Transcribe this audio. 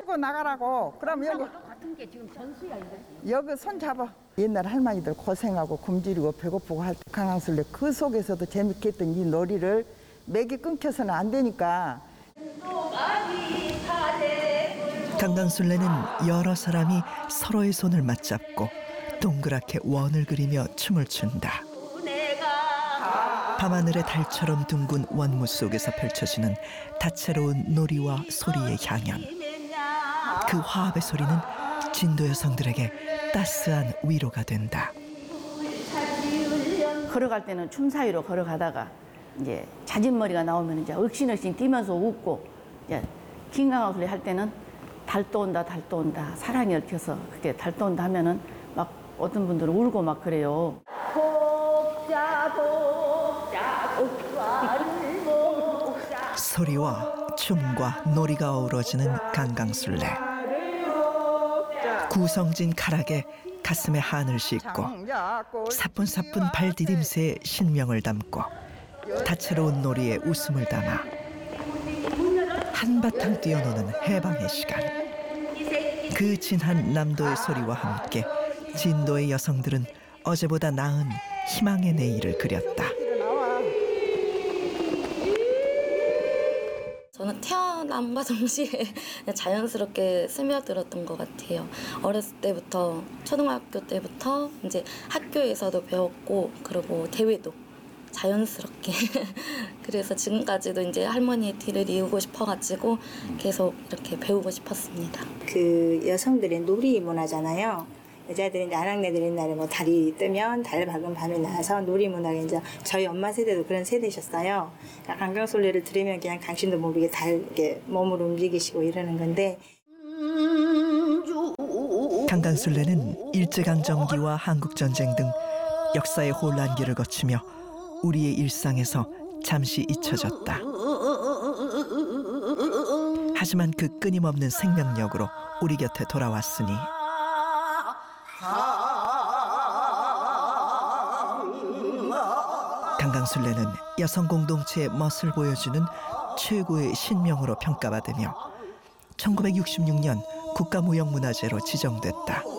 치고 나가라고. 그럼 여기 같은 게 지금 전수야 이거지. 여기 손 잡아. 옛날 할머니들 고생하고 굶주리고 배고프고 할 때 강강술래 그 속에서도 재밌게 했던 이 놀이를 맥이 끊겨서는 안 되니까. 강강술래는 여러 사람이 서로의 손을 맞잡고 동그랗게 원을 그리며 춤을 춘다. 밤하늘의 달처럼 둥근 원무 속에서 펼쳐지는 다채로운 놀이와 소리의 향연. 그 화합의 소리는 진도 여성들에게 따스한 위로가 된다. 걸어갈 때는 춤 사이로 걸어가다가 이제 자진머리가 나오면 이제 억신억신 뛰면서 웃고, 이제 김강술래 할 때는 달도 온다 달도 온다 사랑이 얽혀서 그렇게 달도 온다 하면은 막 어떤 분들은 울고 막 그래요. 소리와 춤과 놀이가 어우러지는 강강술래. 구성진 가락에 가슴에 한을 싣고 사뿐사뿐 발디딤새에 신명을 담고 다채로운 놀이에 웃음을 담아 한바탕 뛰어노는 해방의 시간. 그 진한 남도의 소리와 함께 진도의 여성들은 어제보다 나은 희망의 내일을 그렸다. 저는 태어남과 동시에 그냥 자연스럽게 스며들었던 것 같아요. 어렸을 때부터 초등학교 때부터 이제 학교에서도 배웠고 그리고 대회도 자연스럽게 그래서 지금까지도 이제 할머니의 뒤를 이루고 싶어가지고 계속 이렇게 배우고 싶었습니다. 그 여성들의 놀이 문화잖아요. 여자들이 이제 아낙네들 옛날에 뭐 달이 뜨면 달 밝은 밤에 나와서 놀이 문화가 이제 저희 엄마 세대도 그런 세대셨어요. 강강술래를 들으면 그냥 당신도 모르게 달 이렇게 몸을 움직이시고 이러는 건데. 강강술래는 일제강점기와 한국전쟁 등 역사의 혼란기를 거치며 우리의 일상에서 잠시 잊혀졌다. 하지만 그 끊임없는 생명력으로 우리 곁에 돌아왔으니 강강술래는 여성 공동체의 멋을 보여주는 최고의 신명으로 평가받으며 1966년 국가무형문화재로 지정됐다.